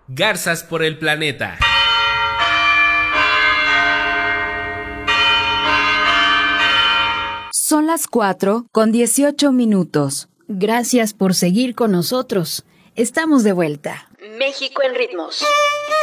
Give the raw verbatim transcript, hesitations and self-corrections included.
Garzas por el planeta. Son las cuatro con dieciocho minutos. Gracias por seguir con nosotros. Estamos de vuelta. México en ritmos.